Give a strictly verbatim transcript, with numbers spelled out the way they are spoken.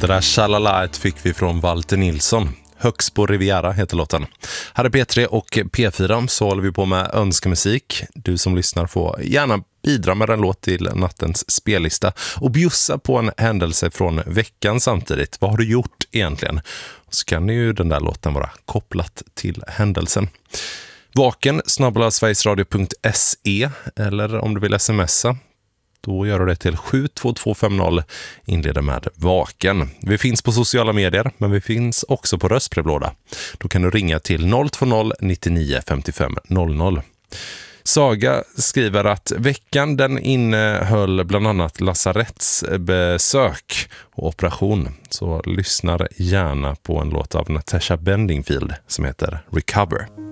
Det där Shalalaet fick vi från Walter Nilsson. Högst på Riviera heter låten. Här är P tre och P fyra, så håller vi på med önskemusik. Du som lyssnar får gärna bidra med en låt till nattens spellista och bjussa på en händelse från veckan samtidigt. Vad har du gjort egentligen? Så kan ju den där låten vara kopplat till händelsen. Vaken snabel-a sverigesradio punkt se eller om du vill smsa. Då gör du det till sju två två fem noll, inleder med Vaken. Vi finns på sociala medier, men vi finns också på röstbrevlåda. Då kan du ringa till noll två noll nittionio femtiofem noll noll. Saga skriver att veckan den innehöll bland annat lasarettsbesök och operation. Så lyssnar gärna på en låt av Natasha Bedingfield som heter Recover.